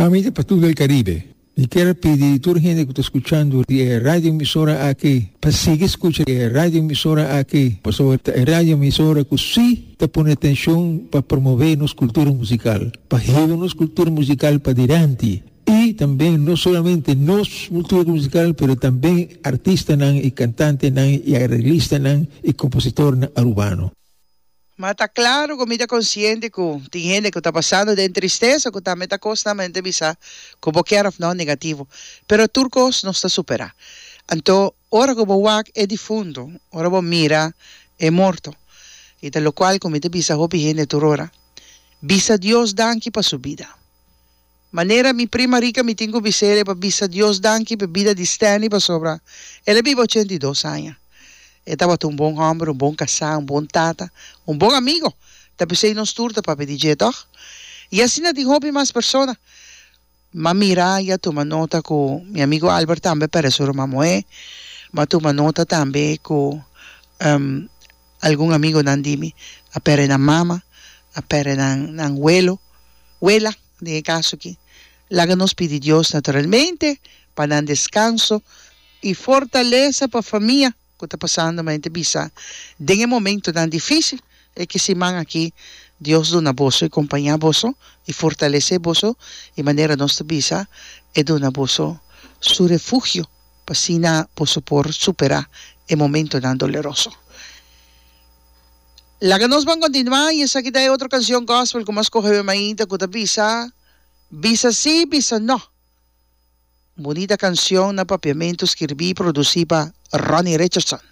Amiga para todo el Caribe. Y quiero pedir a toda la gente que está escuchando de radio emisora aquí, para seguir escuchando radio emisora aquí, para sobre radio emisora que sí te pone atención para promover nuestra cultura musical, para llevar nuestra cultura musical para adelante. Y también no solamente nuestra cultura musical, pero también artistas y cantantes y arreglistas y compositores urbanos. Mas tá claro que me está consciente que tem gente que está passando de tristeza, que também está constantemente bisa, como que era não negativo. Pero turcos não está superar. Então, ora que o wak é difunto, ora que mira é morto. E da lo qual como te bisa hopi gente turora. Bisa Dios danki para sua vida. Maneira mi prima rica mi tengo bisele para bisa Dios danki para vida di Stanley para sobra. Ela vive 82 anos. Estava um bom homem, um bom casal, um bom tata, um bom amigo. Tapi sei não turta para pedir toch? E assim não tem hobby mais pessoa. Mas mira, já toma nota com meu amigo Albert também para sua mamãe. Mas toma nota também com algum amigo nandimi. A pere na mama, a pere na abuelo, abuela, de caso aqui. Lá que nos pede Deus naturalmente para dar descanso e fortaleza para a família. Que está passando, mas bisa, em um momento tão difícil, é que se man aqui, Deus dá boso e acompanha boso e fortalece boso, e maneira nossa bisa, é dá boso su refúgio, para assim posso por superar o momento tão doloroso. Lá que nós vamos continuar, e essa aqui é outra canção gospel, como escolheu ainda, que está bisa sim, bisa não. Bonita canção na papiamento escrevi e produzi para Ronnie Richardson.